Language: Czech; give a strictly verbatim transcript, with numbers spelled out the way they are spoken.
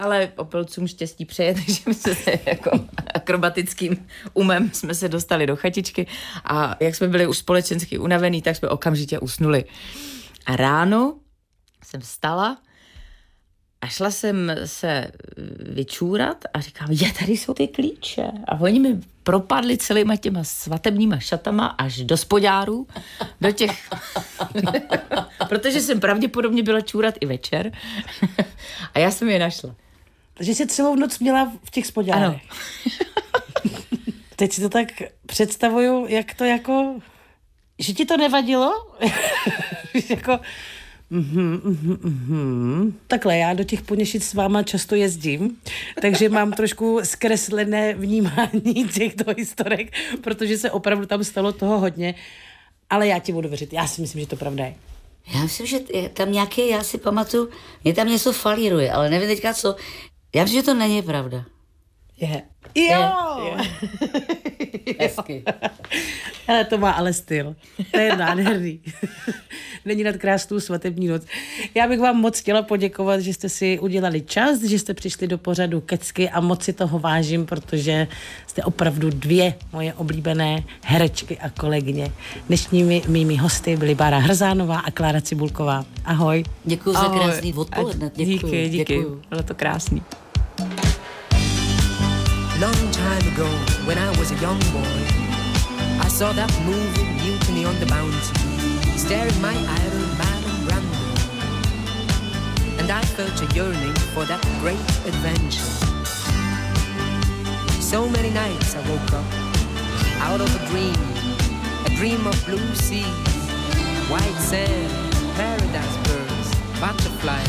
Ale opilcům štěstí přeje, takže my jsme se jako akrobatickým umem jsme se dostali do chatičky a jak jsme byli už společensky unavený, tak jsme okamžitě usnuli. A ráno jsem vstala a šla jsem se vyčůrat a říkám, je, tady jsou ty klíče. A oni mi propadli celýma těma svatebníma šatama až do spodňárů, do těch... Protože jsem pravděpodobně byla čůrat i večer. A já jsem je našla. Takže jsi celou noc měla v těch spodňárech. Ano. Teď si to tak představuju, jak to jako... Že ti to nevadilo? jako... Mm-hmm, mm-hmm, mm-hmm. Takhle, já do těch Poněšic s váma často jezdím, takže mám trošku zkreslené vnímání těchto historek, protože se opravdu tam stalo toho hodně, ale já ti budu věřit, já si myslím, že to pravda je. Já myslím, že je tam nějaké, já si pamatuju, mě tam něco falíruje, ale nevím teďka co, já myslím, že to není pravda. Je. Jo! Je. Hezky. Ale to má ale styl. To je nádherný. Není nad krásnou svatební noc. Já bych vám moc chtěla poděkovat, že jste si udělali čas, že jste přišli do pořadu Kecky a moc si toho vážím, protože jste opravdu dvě moje oblíbené herečky a kolegyně. Dnešními mými hosty byly Bára Hrzánová a Klára Cibulková. Ahoj. Děkuju za krásný odpoledne. Díky, díky. Bylo to krásný. Long time ago, when I was a young boy, I saw that movie Mutiny on the Bounty, staring my idol Marlon Brando, and I felt a yearning for that great adventure. So many nights I woke up out of a dream, a dream of blue seas, white sand, paradise birds, butterflies,